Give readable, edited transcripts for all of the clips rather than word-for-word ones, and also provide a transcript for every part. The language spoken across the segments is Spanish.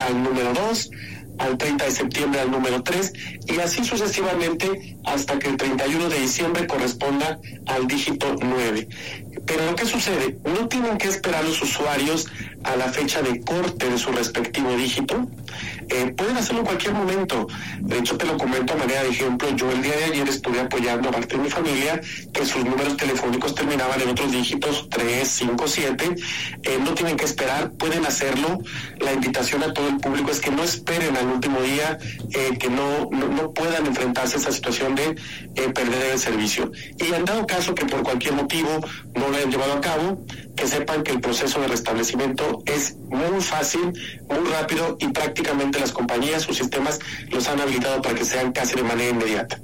al número 2, al 30 de septiembre al número 3, y así sucesivamente hasta que el 31 de diciembre corresponda al dígito 9. Pero ¿qué sucede? No tienen que esperar los usuarios a la fecha de corte de su respectivo dígito. Pueden hacerlo en cualquier momento. De hecho, te lo comento a manera de ejemplo. Yo el día de ayer estuve apoyando a parte de mi familia que sus números telefónicos terminaban en otros dígitos 3, 5, 7. No tienen que esperar, pueden hacerlo. La invitación a todo el público es que no esperen al último día, que no puedan enfrentarse a esa situación de perder el servicio. Y en dado caso que por cualquier motivo no lo hayan llevado a cabo, que sepan que el proceso de restablecimiento es muy fácil, muy rápido, y prácticamente las compañías, sus sistemas los han habilitado para que sean casi de manera inmediata.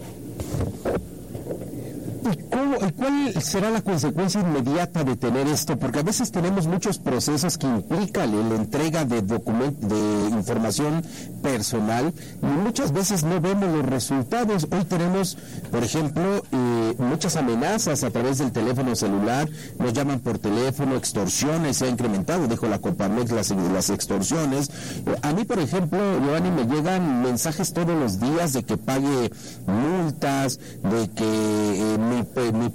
¿Y cuál será la consecuencia inmediata de tener esto? Porque a veces tenemos muchos procesos que implican la entrega de información personal y muchas veces no vemos los resultados. Hoy tenemos, por ejemplo, muchas amenazas a través del teléfono celular, nos llaman por teléfono, extorsiones, se ha incrementado, dijo la Coparmex, las extorsiones. A mí, por ejemplo, Giovanni, me llegan mensajes todos los días de que pague multas, de que mi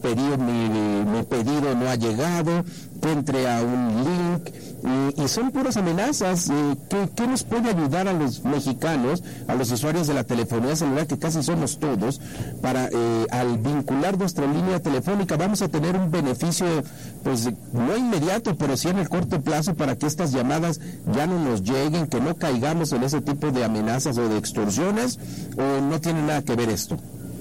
pedido no ha llegado, que entre a un link, y son puras amenazas. ¿Qué nos puede ayudar a los mexicanos, a los usuarios de la telefonía celular, que casi somos todos, para al vincular nuestra línea telefónica vamos a tener un beneficio, pues no inmediato, pero sí en el corto plazo, para que estas llamadas ya no nos lleguen, que no caigamos en ese tipo de amenazas o de extorsiones? ¿O no tiene nada que ver esto?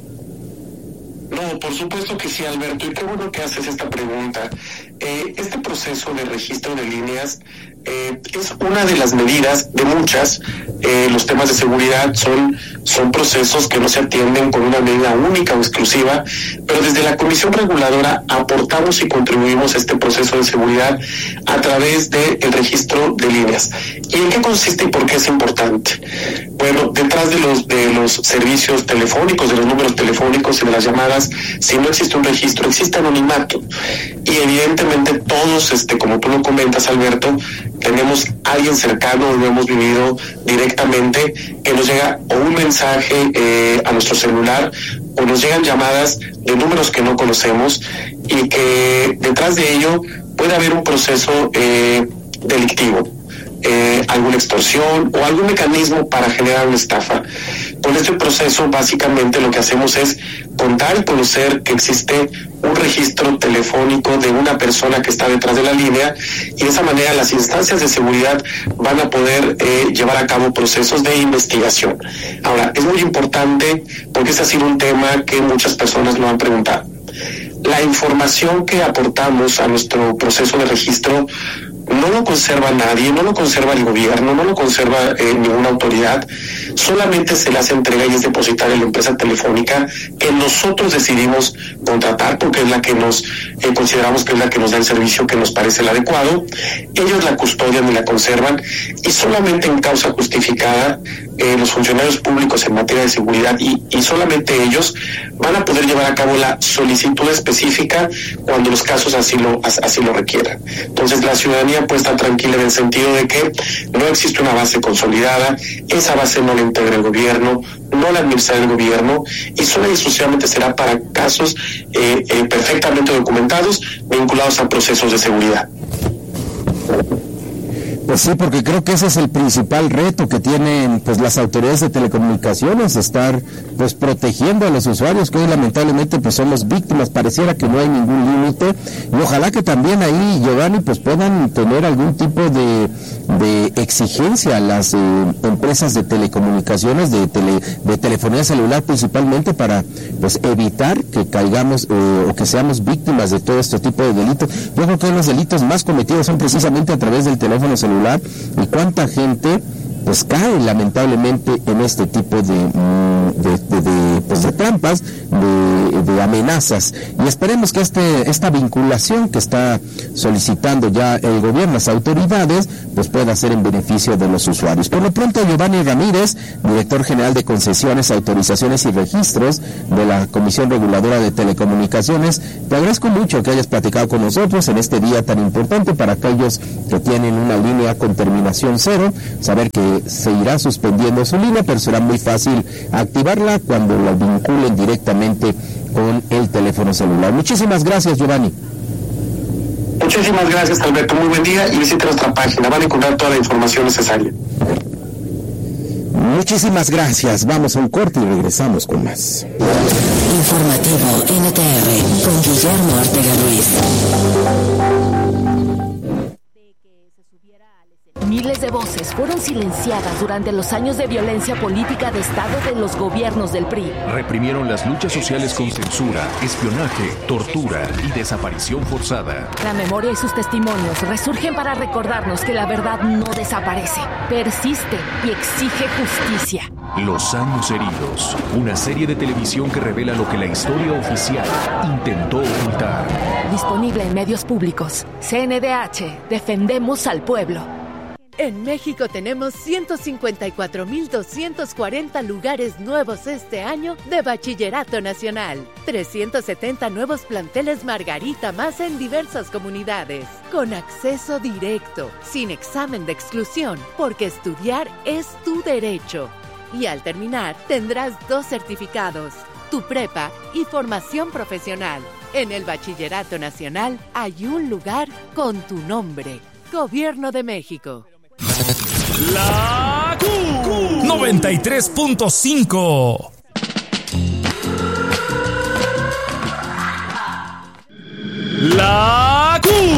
No, por supuesto que sí, Alberto, y qué bueno que haces esta pregunta. Este proceso de registro de líneas es una de las medidas de muchas. Los temas de seguridad son procesos que no se atienden con una medida única o exclusiva, pero desde la Comisión Reguladora aportamos y contribuimos a este proceso de seguridad a través del registro de líneas. ¿Y en qué consiste y por qué es importante? Bueno, detrás de los servicios telefónicos, de los números telefónicos y de las llamadas, si no existe un registro, existe anonimato. Y evidentemente todos, como tú lo comentas, Alberto, tenemos a alguien cercano, lo hemos vivido directamente, que nos llega o un mensaje a nuestro celular, o nos llegan llamadas de números que no conocemos, y que detrás de ello puede haber un proceso delictivo, alguna extorsión o algún mecanismo para generar una estafa. Con este proceso, básicamente lo que hacemos es contar y conocer que existe un registro telefónico de una persona que está detrás de la línea, y de esa manera las instancias de seguridad van a poder llevar a cabo procesos de investigación. Ahora, es muy importante, porque ese ha sido un tema que muchas personas lo han preguntado. La información que aportamos a nuestro proceso de registro no lo conserva nadie, no lo conserva el gobierno, no lo conserva ninguna autoridad, solamente se le hace entrega y es depositada en la empresa telefónica que nosotros decidimos contratar, porque es la que nos consideramos que es la que nos da el servicio que nos parece el adecuado. Ellos la custodian y la conservan, y solamente en causa justificada los funcionarios públicos en materia de seguridad y solamente ellos van a poder llevar a cabo la solicitud específica cuando los casos así lo requieran. Entonces la ciudadanía puede estar tranquila en el sentido de que no existe una base consolidada, esa base no la integra el gobierno, no la administra el gobierno, y solo y exclusivamente será para casos perfectamente documentados vinculados a procesos de seguridad. Pues sí, porque creo que ese es el principal reto que tienen pues las autoridades de telecomunicaciones, estar pues protegiendo a los usuarios, que hoy lamentablemente pues somos víctimas. Pareciera que no hay ningún límite, y ojalá que también ahí, Giovanni, pues puedan tener algún tipo de exigencia a las empresas de telecomunicaciones, de telefonía celular principalmente, para pues evitar que caigamos o que seamos víctimas de todo este tipo de delitos. Yo creo que los delitos más cometidos son precisamente a través del teléfono celular, y cuánta gente pues caen lamentablemente en este tipo de trampas, de amenazas, y esperemos que esta vinculación que está solicitando ya el gobierno, las autoridades, pues pueda ser en beneficio de los usuarios. Por lo pronto, Giovanni Ramírez, director general de concesiones, autorizaciones y registros de la Comisión Reguladora de Telecomunicaciones, te agradezco mucho que hayas platicado con nosotros en este día tan importante para aquellos que tienen una línea con terminación 0, saber que se irá suspendiendo su línea, pero será muy fácil activarla cuando la vinculen directamente con el teléfono celular. Muchísimas gracias, Giovanni. Muchísimas gracias, Alberto. Muy buen día y visite nuestra página. Van a encontrar toda la información necesaria. Muchísimas gracias. Vamos a un corte y regresamos con más. Informativo NTR con Guillermo Ortega Ruiz. Miles de voces fueron silenciadas durante los años de violencia política de Estado de los gobiernos del PRI. Reprimieron las luchas sociales con censura, espionaje, tortura y desaparición forzada. La memoria y sus testimonios resurgen para recordarnos que la verdad no desaparece, persiste y exige justicia. Los años heridos, una serie de televisión que revela lo que la historia oficial intentó ocultar. Disponible en medios públicos. CNDH, defendemos al pueblo. En México tenemos 154,240 lugares nuevos este año de Bachillerato Nacional. 370 nuevos planteles Margarita más en diversas comunidades. Con acceso directo, sin examen de exclusión, porque estudiar es tu derecho. Y al terminar, tendrás 2 certificados, tu prepa y formación profesional. En el Bachillerato Nacional hay un lugar con tu nombre. Gobierno de México. La Q 93.5. La